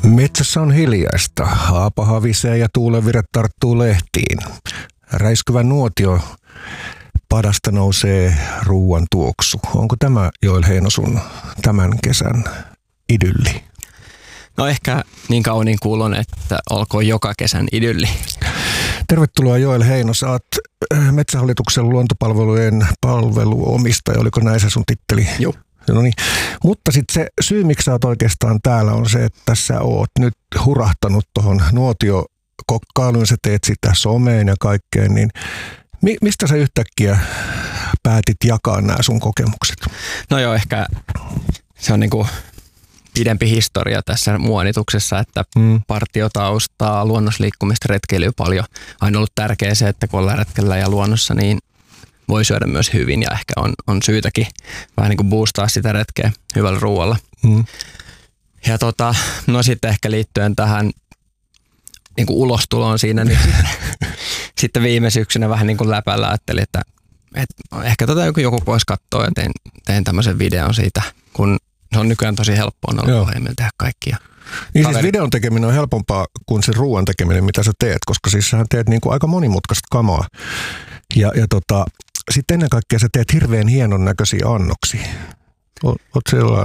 Metsässä on hiljaista. Haapa havisee ja tuulenvire tarttuu lehtiin. Räiskyvä nuotio padasta nousee ruuan tuoksu. Onko tämä, Joel Heino, sun tämän kesän idylli? No ehkä niin kauniin kuulon, että olkoon joka kesän idylli. Tervetuloa, Joel Heino. Sä oot Metsähallituksen luontopalvelujen palveluomistaja. Oliko näin se sun titteli? Joo. No niin. Mutta sitten se syy, miksi sä oot oikeastaan täällä, on se, että sä oot nyt hurahtanut tuohon nuotiokokkailuun. Sä teet sitä someen ja kaikkeen. Niin mistä sä yhtäkkiä päätit jakaa nämä sun kokemukset? No joo, ehkä se on niinku pidempi historia tässä muonituksessa, että partiotaustaa, luonnosliikkumista, retkeilyä paljon. Aina ollut tärkeää se, että kun ollaan retkellä ja luonnossa, niin voi syödä myös hyvin ja ehkä on syytäkin vähän niin kuin boostaa sitä retkeä hyvällä ruoalla. Ja no sitten ehkä liittyen tähän niin kuin ulostuloon siinä, niin sitten viime syksynä vähän niin kuin läpällä ajattelin, että ehkä joku voisi katsoa ja tein tämmöisen videon siitä, kun se on nykyään tosi helppoa olla tehdä kaikkia. Niin siis videon tekeminen on helpompaa kuin se ruoan tekeminen, mitä sä teet, koska siis sähän teet niin kuin aika monimutkaista kamaa. Ja sitten ennen kaikkea sä teet hirveän hienon näköisiä annoksia. Oot sillä